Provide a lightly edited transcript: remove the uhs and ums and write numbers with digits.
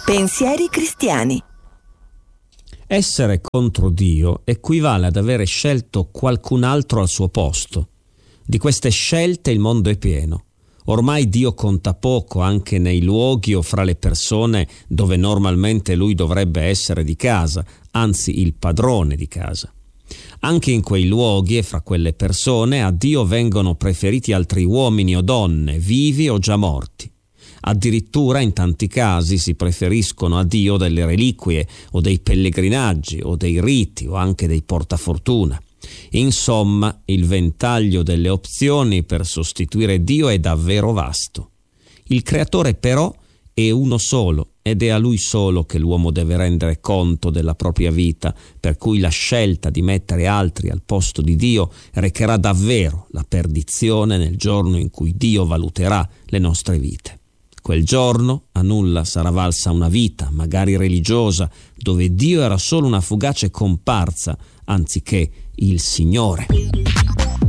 Pensieri cristiani. Essere contro Dio equivale ad avere scelto qualcun altro al suo posto. Di queste scelte il mondo è pieno. Ormai Dio conta poco anche nei luoghi o fra le persone dove normalmente Lui dovrebbe essere di casa, anzi il padrone di casa. Anche in quei luoghi e fra quelle persone a Dio vengono preferiti altri uomini o donne, vivi o già morti. Addirittura in tanti casi si preferiscono a Dio delle reliquie o dei pellegrinaggi o dei riti o anche dei portafortuna. Insomma, il ventaglio delle opzioni per sostituire Dio è davvero vasto. Il Creatore però è uno solo ed è a Lui solo che l'uomo deve rendere conto della propria vita, per cui la scelta di mettere altri al posto di Dio recherà davvero la perdizione nel giorno in cui Dio valuterà le nostre vite. Quel giorno a nulla sarà valsa una vita, magari religiosa, dove Dio era solo una fugace comparsa, anziché il Signore.